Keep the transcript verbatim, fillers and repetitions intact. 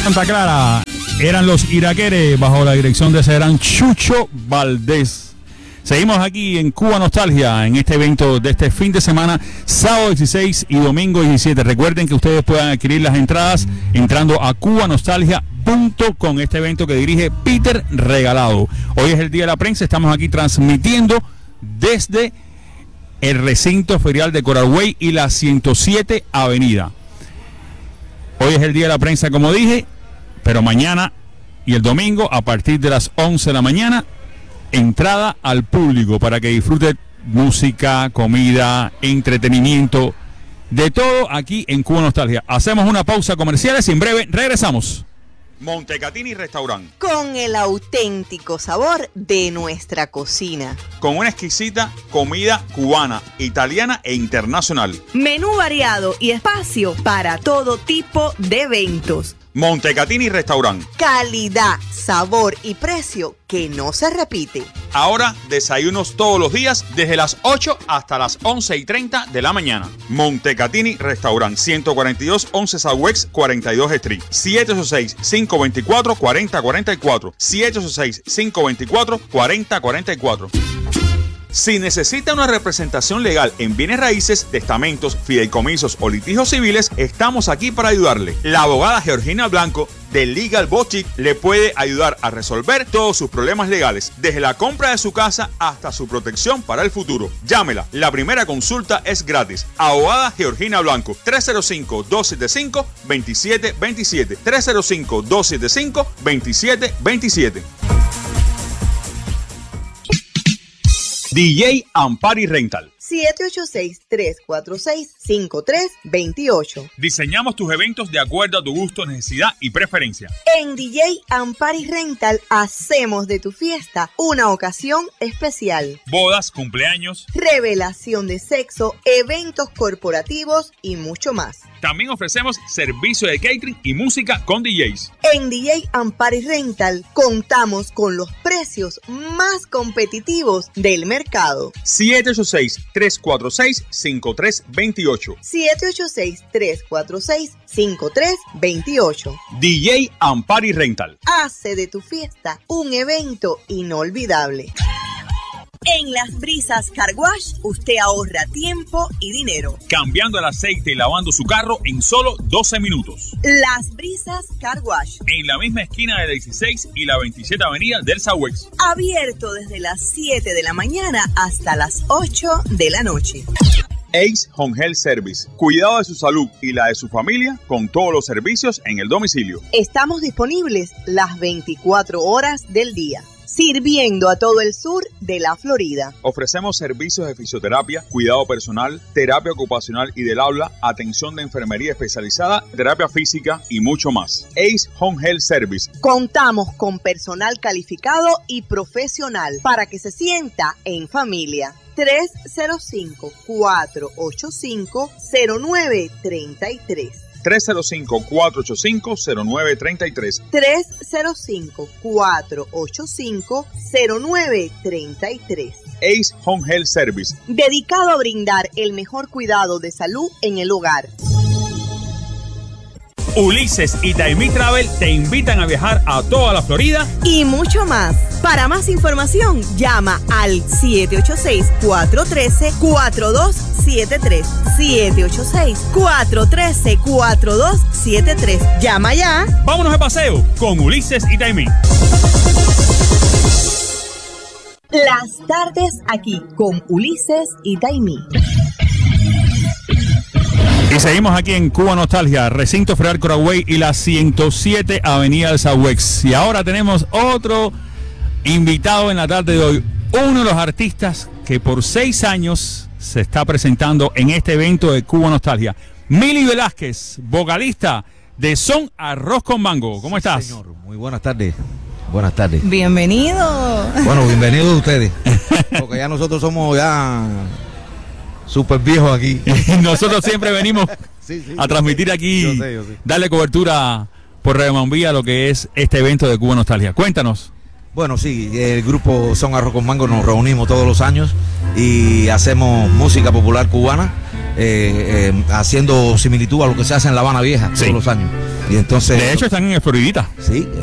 Santa Clara. Eran los Iraquere bajo la dirección de ese gran Chucho Valdés. Seguimos aquí en Cuba Nostalgia, en este evento de este fin de semana, sábado dieciséis y domingo diecisiete. Recuerden que ustedes puedan adquirir las entradas entrando a cuba nostalgia punto com, este evento que dirige Peter Regalado. Hoy es el Día de la Prensa, estamos aquí transmitiendo desde el recinto ferial de Coral Way y la ciento siete Avenida. Hoy es el Día de la Prensa, como dije, pero mañana y el domingo a partir de las once de la mañana, entrada al público para que disfrute música, comida, entretenimiento, de todo aquí en Cuba Nostalgia. Hacemos una pausa comercial y en breve regresamos. Montecatini Restaurant. Con el auténtico sabor de nuestra cocina. Con una exquisita comida cubana, italiana e internacional. Menú variado y espacio para todo tipo de eventos. Montecatini Restaurant. Calidad, sabor y precio que no se repite. Ahora desayunos todos los días desde las ocho hasta las once y treinta de la mañana. Montecatini Restaurant, ciento cuarenta y dos once Southwest cuarenta y dos Street. siete ocho seis, cinco dos cuatro, cuatro cero cuatro cuatro. siete ocho seis, cinco dos cuatro, cuatro cero cuatro cuatro. Si necesita una representación legal en bienes raíces, testamentos, fideicomisos o litigios civiles, estamos aquí para ayudarle. La abogada Georgina Blanco de Legal Boutique le puede ayudar a resolver todos sus problemas legales, desde la compra de su casa hasta su protección para el futuro. Llámela, la primera consulta es gratis. Abogada Georgina Blanco, tres cero cinco, dos siete cinco, dos siete dos siete, tres cero cinco, dos siete cinco, dos siete dos siete. D J Ampari Rental. siete ocho seis, tres cuatro seis, cinco tres dos ocho. Diseñamos tus eventos de acuerdo a tu gusto, necesidad y preferencia. En D J Ampari Rental hacemos de tu fiesta una ocasión especial. Bodas, cumpleaños, revelación de sexo, eventos corporativos y mucho más. También ofrecemos servicio de catering y música con D Js. En D J Ampari Rental contamos con los precios más competitivos del mercado. siete ocho seis, tres cuatro seis, cinco tres dos ocho. siete ocho seis, tres cuatro seis, cinco tres dos ocho. D J Ampari Rental. Hace de tu fiesta un evento inolvidable. En Las Brisas Car Wash, usted ahorra tiempo y dinero. Cambiando el aceite y lavando su carro en solo doce minutos. Las Brisas Car Wash. En la misma esquina de la dieciséis y la veintisiete Avenida del Southwest. Abierto desde las siete de la mañana hasta las ocho de la noche. Ace Home Health Service. Cuidado de su salud y la de su familia con todos los servicios en el domicilio. Estamos disponibles las veinticuatro horas del día, sirviendo a todo el sur de la Florida. Ofrecemos servicios de fisioterapia, cuidado personal, terapia ocupacional y del habla, atención de enfermería especializada, terapia física y mucho más. Ace Home Health Service. Contamos con personal calificado y profesional para que se sienta en familia. tres cero cinco, cuatro ocho cinco, cero nueve tres tres. tres cero cinco, cuatro ocho cinco, cero nueve tres tres. tres cero cinco, cuatro ocho cinco, cero nueve tres tres. Ace Home Health Service. Dedicado a brindar el mejor cuidado de salud en el hogar. Ulises y Taimí Travel te invitan a viajar a toda la Florida y mucho más. Para más información, llama al siete ocho seis, cuatro uno tres, cuatro dos siete tres. siete ocho seis, cuatro uno tres, cuatro dos siete tres. Llama ya. Vámonos de paseo con Ulises y Taimí. Las tardes aquí con Ulises y Taimí. Y seguimos aquí en Cuba Nostalgia, recinto ferial Coral Way y la ciento siete Avenida del Southwest. Y ahora tenemos otro invitado en la tarde de hoy, uno de los artistas que por seis años se está presentando en este evento de Cuba Nostalgia. Mili Velázquez, vocalista de Son Arroz con Mango. ¿Cómo estás? Sí, señor, muy buenas tardes. Buenas tardes. Bienvenido. Bueno, bienvenidos ustedes. Porque ya nosotros somos ya súper viejos aquí. Nosotros siempre venimos sí, sí, a transmitir sé, aquí, yo sé, yo sé. darle cobertura por Radio Mambía a lo que es este evento de Cuba Nostalgia. Cuéntanos. Bueno, sí, el grupo Son Arroz con Mango nos reunimos todos los años y hacemos música popular cubana, eh, eh, haciendo similitud a lo que se hace en La Habana Vieja sí. todos los años. Y entonces, De hecho, están en el Floridita. sí,